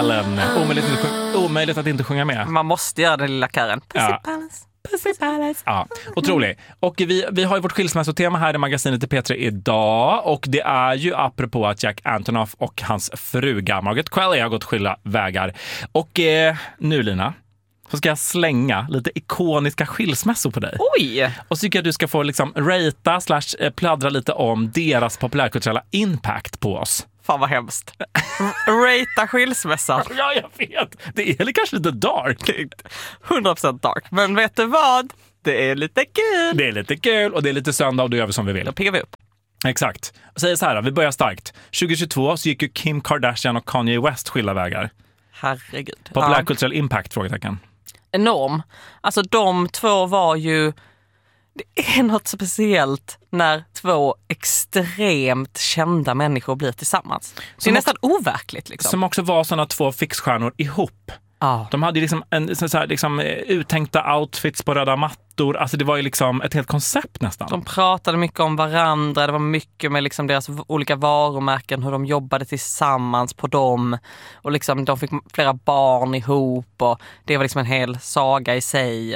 Omöjligt att inte sjunga med. Man måste göra den lilla kören. Pussy Palace. Ja, otroligt. Och vi har ju vårt skilsmässotema här i magasinet i P3 idag. Och det är ju apropå att Jack Antonoff och hans fruga Margaret Qualley har gått skilda vägar. Och nu Lina, så ska jag slänga lite ikoniska skilsmässor på dig. Oj! Och så tycker jag att du ska få liksom pladdra lite om deras populärkulturella impact på oss. Fan vad hemskt. Rata skilsmässa. Ja, jag vet. Det är kanske lite dark. 100% dark. Men vet du vad? Det är lite kul. Det är lite kul och det är lite söndag och då gör vi som vi vill. Då piggar vi upp. Exakt. Jag säger så här, vi börjar starkt. 2022 så gick ju Kim Kardashian och Kanye West skilda vägar. Herregud. Populärkulturell impact, frågetecken. Enorm. Alltså de två var ju... Det är något speciellt när två extremt kända människor blir tillsammans. Det är nästan overkligt liksom. Som också var såna två fixstjärnor ihop. De hade liksom uttänkta outfits på röda mattor. Alltså det var ju liksom ett helt koncept nästan. De pratade mycket om varandra. Det var mycket med liksom deras olika varumärken. Hur de jobbade tillsammans på dem. Och liksom de fick flera barn ihop. Och det var liksom en hel saga i sig.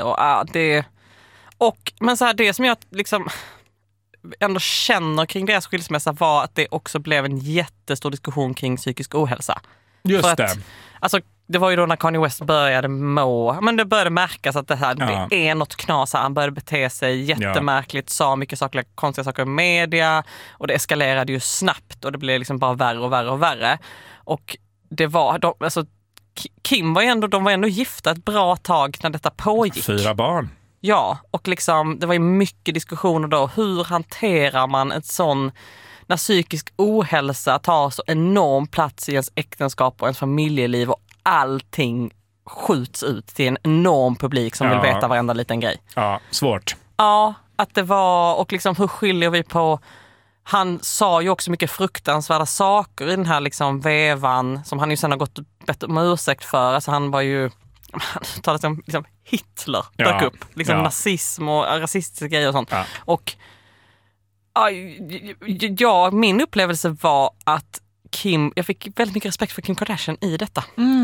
Men så här, det som jag liksom ändå känner kring deras skilsmässa var att det också blev en jättestor diskussion kring psykisk ohälsa. Just det. Alltså, det var ju då när Kanye West började men det började märkas att det är något knas här. Han började bete sig jättemärkligt, sa mycket konstiga saker i media och det eskalerade ju snabbt och det blev liksom bara värre och värre och värre. Och det var, Kim var ändå gifta ett bra tag när detta pågick. 4 barn. Ja, och liksom, det var ju mycket diskussioner då. Hur hanterar man ett sån, när psykisk ohälsa tar så enorm plats i ens äktenskap och ens familjeliv och allting skjuts ut till en enorm publik som vill veta varenda liten grej. Ja, svårt. Ja, att det var, och liksom hur skiljer vi på, han sa ju också mycket fruktansvärda saker i den här liksom vevan som han ju sen har gått bett om ursäkt för. Alltså han var ju, han talade om liksom Hitler dök upp. Liksom nazism och rasistiska grejer och sånt. Ja. Och min upplevelse var att jag fick väldigt mycket respekt för Kim Kardashian i detta.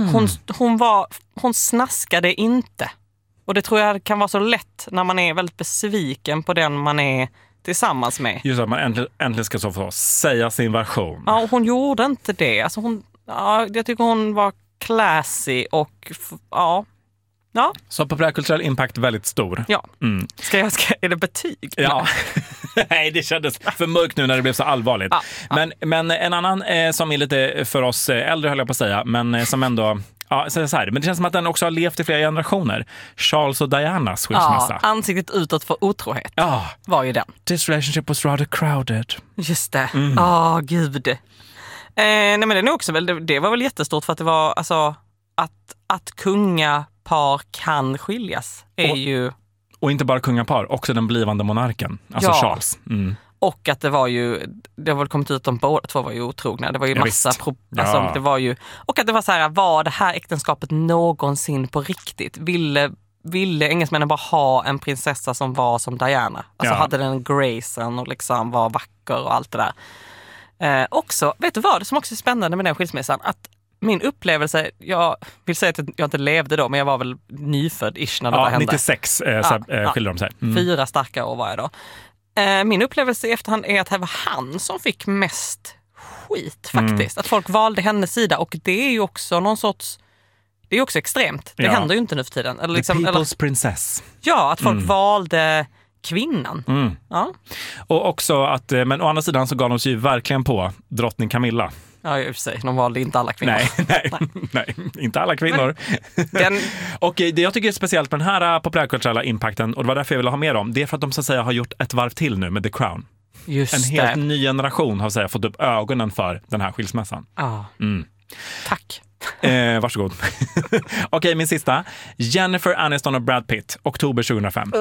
Hon snaskade inte. Och det tror jag kan vara så lätt när man är väldigt besviken på den man är tillsammans med. Just att man äntligen ska så få säga sin version. Ja, och hon gjorde inte det. Alltså jag tycker hon var classy och ja. Så populärkulturell impact väldigt stor. Ja. Är det betyg? Ja. Nej, det kändes för mörkt nu när det blev så allvarligt. Men en annan som är lite för oss äldre höll jag på att säga, men som ändå så här, men det känns som att den också har levt i flera generationer. Charles och Dianas skilsmässa. Ansiktet utåt för otrohet var ju den. This relationship was rather crowded. Just det. Gud. Nej, men det är också det var väl jättestort för att det var alltså att kungapar kan skiljas är ju... Och inte bara kungapar, också den blivande monarken, alltså Charles. Och att det har väl kommit ut att de båda två var ju otrogna. Det var ju massa det var ju, och att det var så här, var det här äktenskapet någonsin på riktigt? Ville engelsmännen bara ha en prinsessa som var som Diana? Alltså hade den gracen och liksom var vacker och allt det där. Också, vet du vad? Det som också är spännande med den skilsmässan, att min upplevelse, jag vill säga att jag inte levde då, men jag var väl nyfödd-ish när det hände. 96 skilde de sig. 4 starka år var jag då. Min upplevelse i efterhand är att det var han som fick mest skit faktiskt. Att folk valde hennes sida, och det är ju också någon sorts, det är också extremt. Det händer ju inte nu för tiden. Eller liksom, people's princess. Ja, att folk valde kvinnan. Ja. Och också att, men å andra sidan så gav de sig ju verkligen på drottning Camilla. Ja, i och för sig. De valde inte alla kvinnor. Nej, inte alla kvinnor. Och det jag tycker är speciellt med den här populärkulturella impacten, och det var därför jag ville ha mer om, det är för att de så att säga har gjort ett varv till nu med The Crown. Just en helt ny generation har så att säga fått upp ögonen för den här skilsmässan. Tack. Varsågod. Okej, min sista. Jennifer Aniston och Brad Pitt, oktober 2005.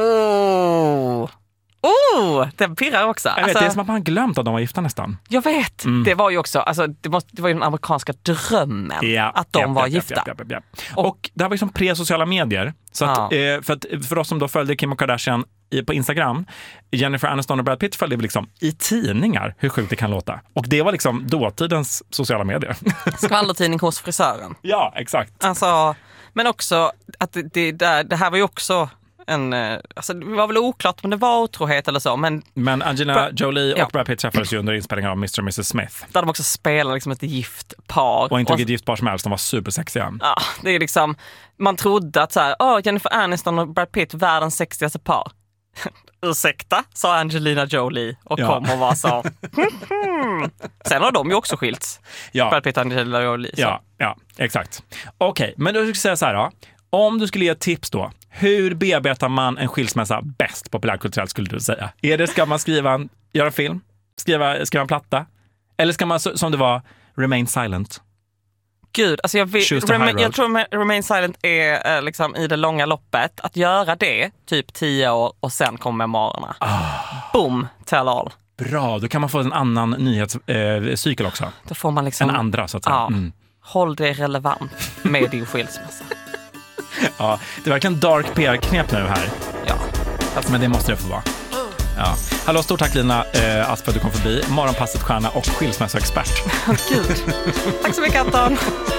Den pirrar också. Jag vet, det är som att man glömt att de var gifta nästan. Jag vet. Det var ju också, alltså, det var ju den amerikanska drömmen att de var gifta. Och det här var ju som pre-sociala medier. Så att, för oss som då följde Kim och Kardashian på Instagram. Jennifer Aniston och Brad Pitt följde liksom i tidningar hur sjukt det kan låta. Och det var liksom dåtidens sociala medier. Skvallertidning hos frisören. Ja, exakt. Alltså, men också att det här var ju också alltså det var väl oklart men det var otrohet eller så. Men Angelina Jolie och Brad Pitt träffades ju under inspelningen av Mr. och Mrs. Smith. Där de också spelar liksom ett gift par. Och inte vilket gift par som helst, de var supersexiga. Ja, det är liksom, man trodde att så här, Jennifer Aniston och Brad Pitt, världens sexigaste par. Ursäkta, sa Angelina Jolie och kom och var så. Sen har de ju också skilts. Ja. Brad Pitt och Angelina Jolie. Så. Ja, exakt. Okej, men då ska jag säga så här då. Om du skulle ge ett tips då, hur bearbetar man en skilsmässa bäst populärkulturellt skulle du säga? Ska man göra en film? Skriva en platta? Eller ska man, som det var, remain silent? Gud, alltså jag tror Remain Silent är liksom i det långa loppet. Att göra det, typ 10 år och sen kommer memoarerna. Boom, tell all. Bra, då kan man få en annan nyhetscykel också. Då får man liksom... En andra, så att säga. Ja, håll det relevant med din skilsmässa. Ja, det är verkligen dark PR-knep nu här. Ja. Men det måste det få vara. Ja. Hallå, stort tack Lina Asp för att du kom förbi. Morgonpasset stjärna och skilsmässoexpert. Gud. Tack så mycket Anton.